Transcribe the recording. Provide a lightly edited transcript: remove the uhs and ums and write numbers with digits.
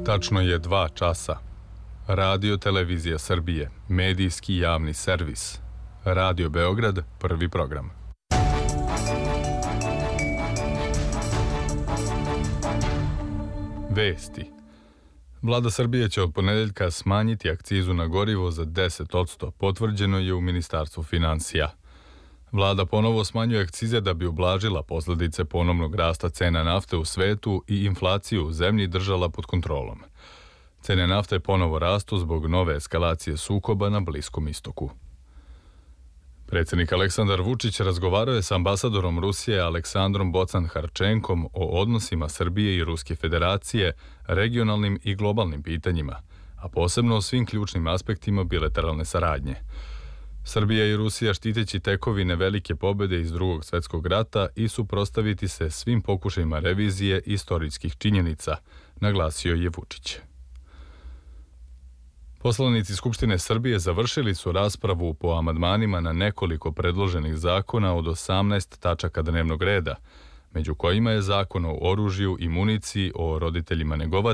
Tačno je 2 časa. Radio Televizija Srbije, medijski javni servis. Radio Beograd, prvi program. Vesti. Vlada Srbije će od ponedeljka smanjiti akcizu na gorivo za 10%, potvrđeno je u Ministarstvu finansija. Vlada ponovo smanjuje akcize da bi ublažila posledice ponovnog rasta cena nafte u svetu i inflaciju u zemlji držala pod kontrolom. Cene nafte ponovo rastu zbog nove eskalacije sukoba na Bliskom istoku. Predsjednik Aleksandar Vučić razgovarao je s ambasadorom Rusije Aleksandrom Bocan-Harčenkom o odnosima Srbije i Ruske federacije, regionalnim i globalnim pitanjima, a posebno o svim ključnim aspektima bilateralne saradnje. Srbija i Rusija štiteći tekovine velike pobjede iz Drugog svjetskog rata i suprotstaviti se svim pokušajima revizije istorijskih činjenica, naglasio je Vučić. Poslanici Skupštine Srbije završili su raspravu po amandmanima na nekoliko predloženih zakona od 18 tačaka dnevnog reda, među kojima je Zakon o oružju i municiji, o roditeljima njegovateljima,